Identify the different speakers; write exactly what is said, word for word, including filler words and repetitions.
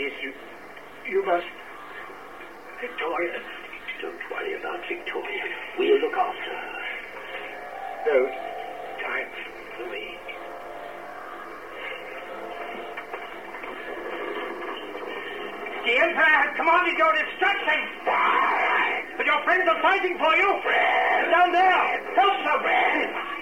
Speaker 1: Yes, you... You must... Victoria...
Speaker 2: Don't worry about Victoria. We'll look after her.
Speaker 1: No time for me. The Emperor has commanded your destruction. But your friends are fighting for you. Down there. Help them.